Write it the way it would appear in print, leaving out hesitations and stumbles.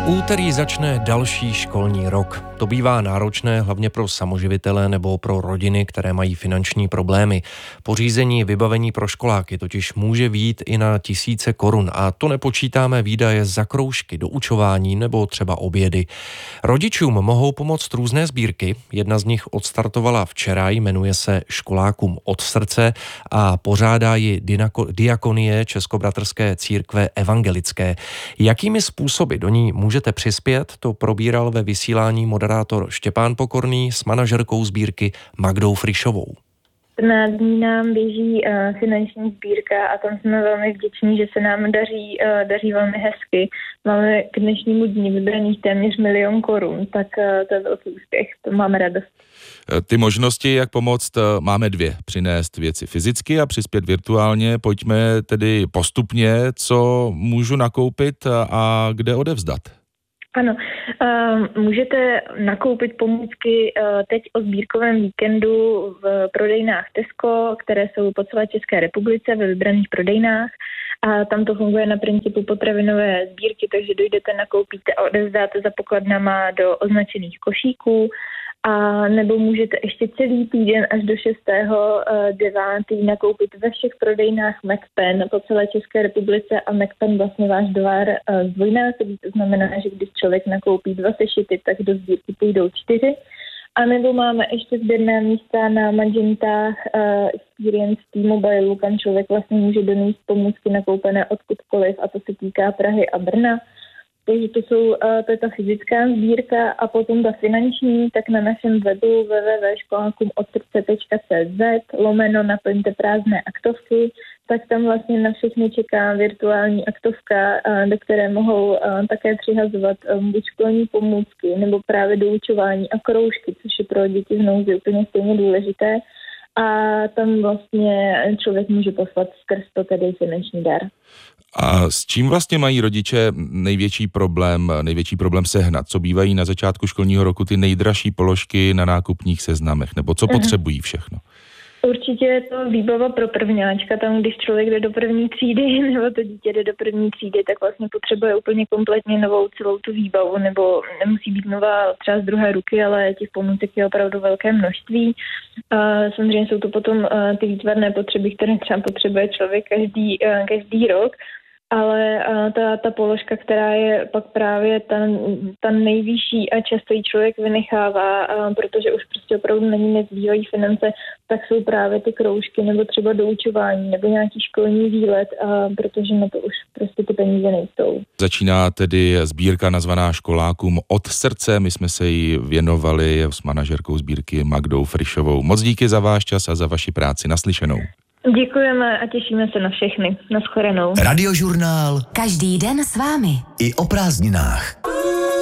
úterý začne další školní rok. To bývá náročné hlavně pro samoživitele nebo pro rodiny, které mají finanční problémy. Pořízení vybavení pro školáky totiž může vyjít i na tisíce korun a to nepočítáme výdaje za kroužky, doučování nebo třeba obědy. Rodičům mohou pomoct různé sbírky. Jedna z nich odstartovala včera, jmenuje se Školákům od srdce a pořádá ji Diakonie Českobratrské církve evangelické. Jakými způsoby do ní můžete přispět, to probíral ve vysílání moderátor Štěpán Pokorný s manažerkou sbírky Magdou Frišovou. 14 dní nám běží finanční sbírka a tam jsme velmi vděční, že se nám daří velmi hezky. Máme k dnešnímu dni vybraných téměř 1 000 000 korun, tak to je velký úspěch, to máme radost. Ty možnosti, jak pomoct, máme 2. Přinést věci fyzicky a přispět virtuálně. Pojďme tedy postupně, co můžu nakoupit a kde odevzdat. Ano, můžete nakoupit pomůcky teď o sbírkovém víkendu v prodejnách Tesco, které jsou po celé České republice ve vybraných prodejnách. A tam to funguje na principu potravinové sbírky, takže dojdete, nakoupíte a odevzdáte za pokladnama do označených košíků. A nebo můžete ještě celý týden až do 6.9. nakoupit ve všech prodejnách McPen po celé České republice a McPen vlastně váš dolar zdvojnásobí, to znamená, že když člověk nakoupí 2 sešity, tak do sbírky půjdou 4. A nebo máme ještě sběrná místa na Magentách Experience T-Mobile, kam člověk vlastně může donést pomůcky nakoupené odkudkoliv a to se týká Prahy a Brna. Takže to je ta fyzická sbírka a potom ta finanční, tak na našem webu www.školaakumodsrdce.cz/naplňte prázdné aktovky, tak tam vlastně na všechny čeká virtuální aktovka, do které mohou také přihazovat buď školní pomůcky nebo právě doučování a kroužky, což je pro děti v nouzi úplně stejně důležité. A tam vlastně člověk může poslat skrz to tedy finanční dar. A s čím vlastně mají rodiče největší problém sehnat? Co bývají na začátku školního roku ty nejdražší položky na nákupních seznamech? Nebo co potřebují všechno? Určitě je to výbava pro prvňáčka, tam když člověk jde do první třídy nebo to dítě jde do první třídy, tak vlastně potřebuje úplně kompletně novou celou tu výbavu, nebo nemusí být nová třeba z druhé ruky, ale těch pomůcek je opravdu velké množství. Samozřejmě jsou to potom ty výtvarné potřeby, které třeba potřebuje člověk každý rok. Ale ta položka, která je pak právě ta nejvyšší a často ji člověk vynechává, protože už prostě opravdu nezbývají finance, tak jsou právě ty kroužky nebo třeba doučování nebo nějaký školní výlet, protože na to už prostě ty peníze nejsou. Začíná tedy sbírka nazvaná Školákům od srdce. My jsme se jí věnovali s manažerkou sbírky Magdou Frišovou. Moc díky za váš čas a za vaši práci. Naslyšenou. Děkujeme a těšíme se na všechny. Nashledanou. Radiožurnál. Každý den s vámi. I o prázdninách.